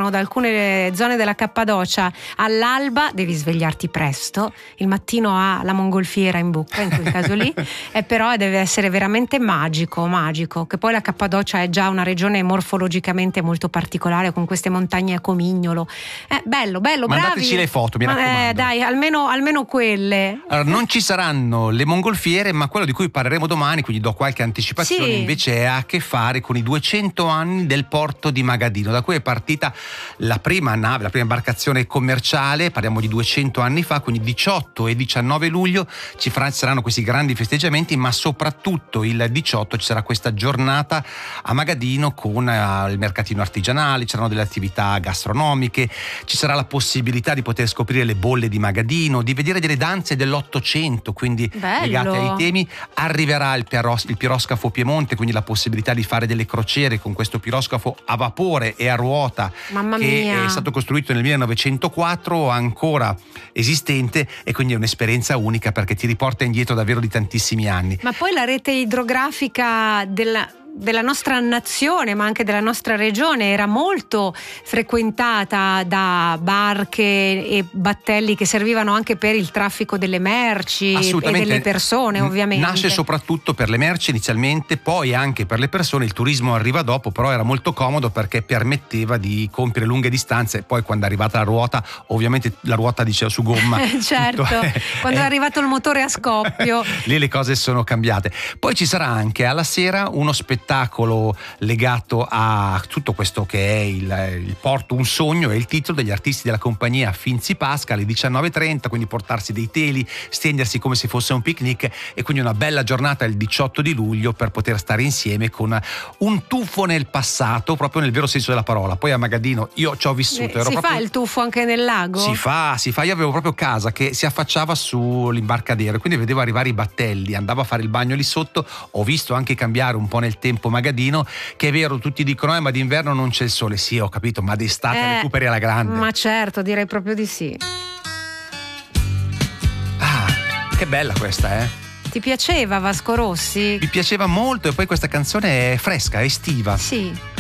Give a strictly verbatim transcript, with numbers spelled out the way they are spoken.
da alcune zone della Cappadocia all'alba devi svegliarti presto, il mattino ha la mongolfiera in bocca in quel caso lì, e però deve essere veramente magico, magico, che poi la Cappadocia è già una regione morfologicamente molto particolare con queste montagne a comignolo. Eh, bello, bello, Mandateci bravi. le foto, mi raccomando. Eh, dai, almeno, almeno quelle. Allora, non ci saranno le mongolfiere, ma quello di cui parleremo domani, quindi do qualche anticipazione, Sì. invece ha a che fare con i duecento anni del porto di Magadino, da cui è partita la prima nave, la prima imbarcazione commerciale. Parliamo di duecento anni fa, quindi diciotto e diciannove luglio ci saranno questi grandi festeggiamenti, ma soprattutto il diciotto ci sarà questa giornata a Magadino con uh, il mercatino artigianale, ci saranno delle attività gastronomiche, ci sarà la possibilità di poter scoprire le bolle di Magadino, di vedere delle danze dell'Ottocento, quindi Bello. legate ai temi. Arriverà il, piros- il piroscafo Piemonte, quindi la possibilità di fare delle crociere con questo piroscafo a vapore e a ruota. Mamma che mia. è stato costruito nel millenovecentoquattro, ancora esistente, e quindi è un'esperienza unica perché ti riporta indietro davvero di tantissimi anni. Ma poi la rete idrografica della della nostra nazione, ma anche della nostra regione, era molto frequentata da barche e battelli che servivano anche per il traffico delle merci e delle persone, ovviamente. Nasce soprattutto per le merci inizialmente, poi anche per le persone. Il turismo arriva dopo, però era molto comodo perché permetteva di compiere lunghe distanze. Poi quando è arrivata la ruota, ovviamente la ruota diceva su gomma. Certo, è, quando è è arrivato il motore a scoppio. Lì le cose sono cambiate. Poi ci sarà anche alla sera uno spettacolo legato a tutto questo che è il, il porto Un Sogno, è il titolo, degli artisti della compagnia Finzi Pasca, alle diciannove e trenta, quindi portarsi dei teli, stendersi come se fosse un picnic, e quindi una bella giornata il diciotto di luglio per poter stare insieme con un tuffo nel passato, proprio nel vero senso della parola. Poi a Magadino io ci ho vissuto. Eh, ero si proprio... fa il tuffo anche nel lago? Si fa, si fa. Io avevo proprio casa che si affacciava sull'imbarcadero, quindi vedevo arrivare i battelli, andavo a fare il bagno lì sotto. Ho visto anche cambiare un po' nel tempo Magadino, che è vero, tutti dicono eh, ma d'inverno non c'è il sole. Sì, ho capito, ma d'estate eh, recuperi alla grande. Ma certo, direi proprio di sì. Ah, che bella questa, eh? Ti piaceva Vasco Rossi? Mi piaceva molto, e poi questa canzone è fresca, è estiva. Sì.